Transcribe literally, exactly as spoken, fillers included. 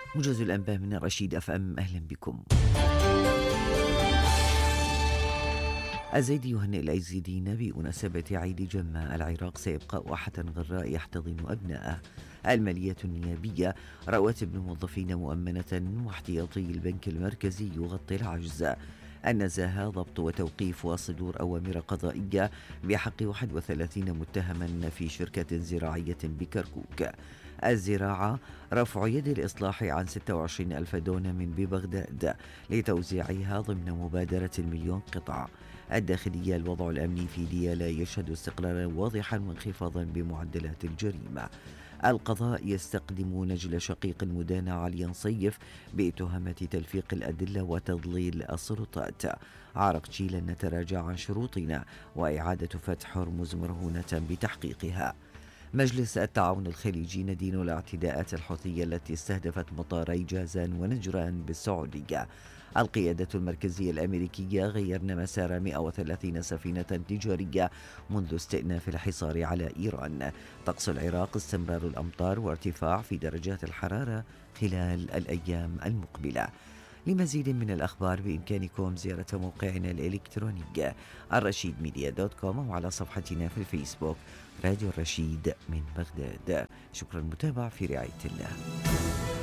موجز الأنباء من رشيد أف أم، أهلا بكم. الزيدي يهنئ الأيزيديين بمناسبة عيد جمة. العراق سيبقى واحة غراء يحتضن أبنائه. المالية النيابية: رواتب الموظفين مؤمنة واحتياطي البنك المركزي يغطي العجز. النزاهة: ضبط وتوقيف وصدور أوامر قضائية بحق واحد وثلاثين متهما في شركة زراعية بكركوك. الزراعة: رفع يد الإصلاح عن ستة وعشرين ألف دونم ببغداد لتوزيعها ضمن مبادرة المليون قطعة. الداخلية: الوضع الأمني في ديالا يشهد استقرارا واضحا وانخفاضا بمعدلات الجريمة. القضاء: يستقدم نجل شقيق المدانة علي صيف بتهمة تلفيق الأدلة وتضليل السلطات. عرق تشيلا: نتراجع عن شروطنا وإعادة فتح هرمز مرهونة بتحقيقها. مجلس التعاون الخليجي: ندين الاعتداءات الحوثية التي استهدفت مطاري جازان ونجران بالسعودية. القيادة المركزية الأمريكية: غيرنا مسار مئة وثلاثين سفينة تجارية منذ استئناف الحصار على إيران. طقس العراق: استمرار الأمطار وارتفاع في درجات الحرارة خلال الأيام المقبلة. لمزيد من الأخبار بإمكانكم زيارة موقعنا الإلكتروني الرشيد ميديا دوت كوم وعلى صفحتنا في الفيسبوك راديو الرشيد من بغداد. شكرا، متابعة في رعاية الله.